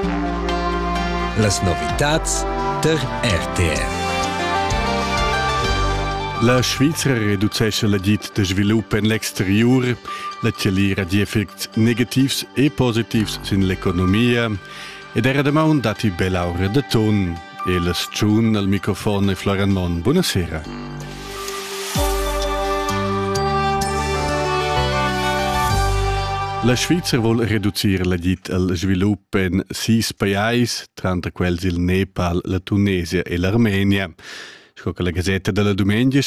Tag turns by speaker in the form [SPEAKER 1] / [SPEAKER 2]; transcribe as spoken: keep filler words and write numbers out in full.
[SPEAKER 1] Las novitats der R T R.
[SPEAKER 2] La Svizra reducescha la dit de svilup en l'exterior, la celira di effects negativs e positivs sin l'economia, ed era demau dati belaura de ton. E las Tschun al microfono e Florian Mon. Buonasera. La Svizra vuol reducir la dit al svilup en sis paesi, tra quels il Nepal, la Tunesia e l'Armenia. Sco che la Gazzetta della Domenica